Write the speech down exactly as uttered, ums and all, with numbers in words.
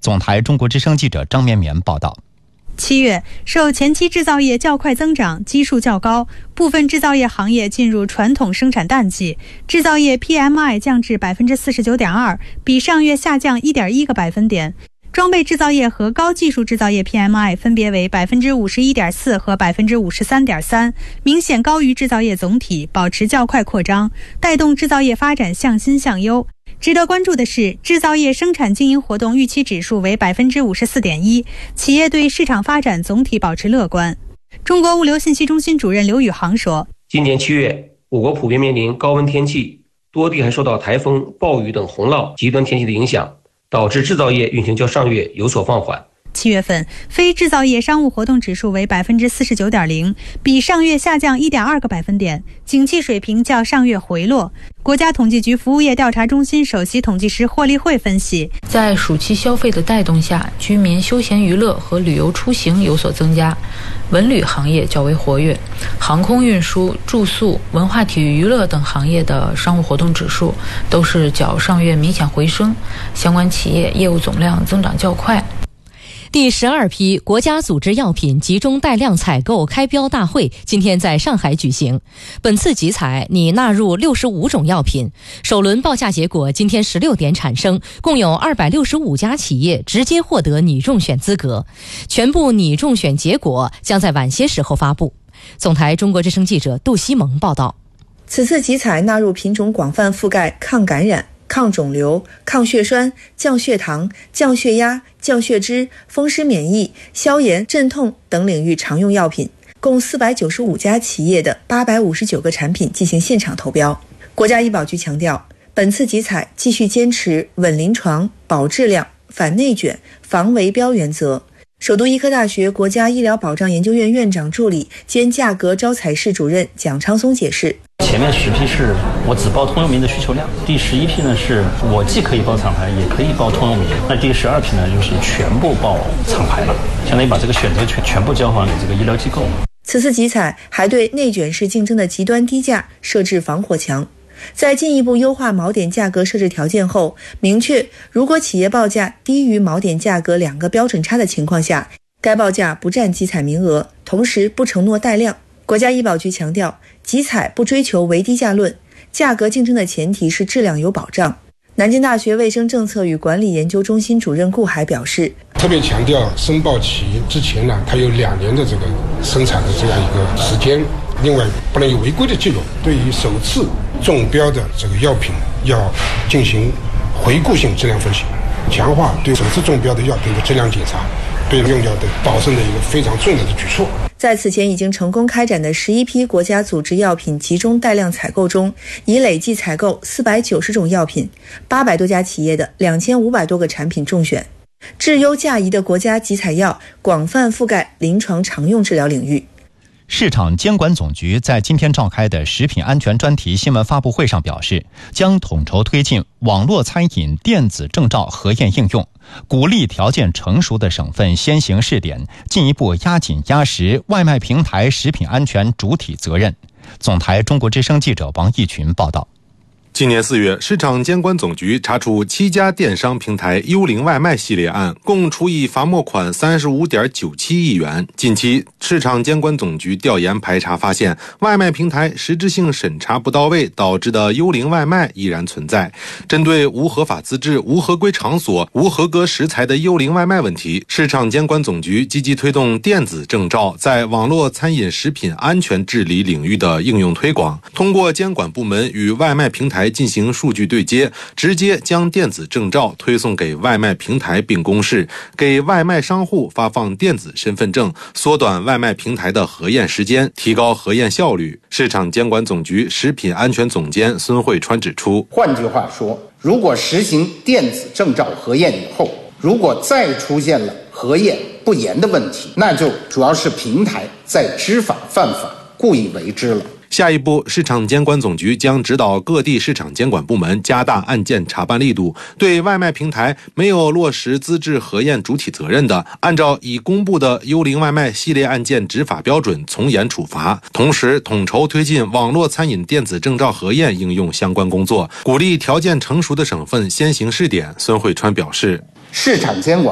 总台中国之声记者张绵绵报道。 七月，受前期制造业较快增长、基数较高，部分制造业行业进入传统生产淡季，制造业 P M I 降至 百分之四十九点二， 比上月下降 一点一个百分点。装备制造业和高技术制造业 P M I 分别为 百分之五十一点四 和 百分之五十三点三， 明显高于制造业总体，保持较快扩张，带动制造业发展向新向优。值得关注的是，制造业生产经营活动预期指数为 百分之五十四点一， 企业对市场发展总体保持乐观。中国物流信息中心主任刘宇航说， 今年七月，我国普遍面临高温天气，多地还受到台风、暴雨等洪涝极端天气的影响，导致制造业运行较上月有所放缓。 七月份，非制造业商务活动指数为 百分之四十九点零， 比上月下降 一点二个百分点，景气水平较上月回落。国家统计局服务业调查中心首席统计师霍立慧分析， 在暑期消费的带动下，居民休闲娱乐和旅游出行有所增加，文旅行业较为活跃，航空运输、住宿、文化体育娱乐等行业的商务活动指数都是较上月明显回升，相关企业业务总量增长较快。 第十二批国家组织药品集中带量采购开标大会今天在上海举行，本次集采拟纳入六十五种药品，首轮报价结果今天十六点产生，共有二百六十五家企业直接获得拟中选资格，全部拟中选结果将在晚些时候发布。总台中国之声记者杜西蒙报道。 此次集采纳入品种广泛覆盖抗感染、抗肿瘤、抗血栓、降血糖、降血压、降血脂、风湿免疫、消炎、镇痛等领域常用药品，共四百九十五家企业的八百五十九个产品进行现场投标。国家医保局强调，本次集采继续坚持稳临床、保质量、反内卷、防围标原则。首都医科大学国家医疗保障研究院院长助理兼价格招采室主任蒋昌松解释， 前面十批是我只报通用名的需求量，第十一批呢是我既可以报厂牌也可以报通用名，那第十二批呢就是全部报厂牌了，相当于把这个选择权全部交还给这个医疗机构。 此次集采还对内卷式竞争的极端低价设置防火墙，在进一步优化锚点价格设置条件后，明确如果企业报价低于锚点价格两个标准差的情况下，该报价不占集采名额，同时不承诺带量。国家医保局强调，集采不追求唯低价论，价格竞争的前提是质量有保障。南京大学卫生政策与管理研究中心主任顾海表示， 特别强调申报期之前呢，它有两年的这个生产的这样一个时间，另外不能有违规的记录。对于首次中标的这个药品要进行回顾性质量分析，强化对首次中标的药品的质量检查，对用药的保证的一个非常重要的举措。 在此前已经成功开展的十一批国家组织药品集中带量采购中，已累计采购四百九十种药品，八百多家企业的两千五百多个产品中选。质优价宜的国家集采药广泛覆盖临床常用治疗领域。 市场监管总局在今天召开的食品安全专题新闻发布会上表示，将统筹推进网络餐饮电子证照核验应用，鼓励条件成熟的省份先行试点，进一步压紧压实外卖平台食品安全主体责任。总台中国之声记者王义群报道。 今年四月，市场监管总局查处七家电商平台幽灵外卖系列案，共处以罚没款 三十五点九七亿元。近期，市场监管总局调研排查发现，外卖平台实质性审查不到位导致的幽灵外卖依然存在。针对无合法资质、无合规场所、无合格食材的幽灵外卖问题，市场监管总局积极推动电子证照在网络餐饮食品安全治理领域的应用推广，通过监管部门与外卖平台进行数据对接，直接将电子证照推送给外卖平台并公示，给外卖商户发放电子身份证，缩短外卖平台的核验时间，提高核验效率。市场监管总局食品安全总监孙慧川指出， 换句话说，如果实行电子证照核验以后，如果再出现了核验不严的问题，那就主要是平台在知法犯法，故意为之了。 下一步，市场监管总局将指导各地市场监管部门加大案件查办力度，对外卖平台没有落实资质核验主体责任的，按照已公布的幽灵外卖系列案件执法标准从严处罚。同时，统筹推进网络餐饮电子证照核验应用相关工作，鼓励条件成熟的省份先行试点。孙慧川表示， 市场监管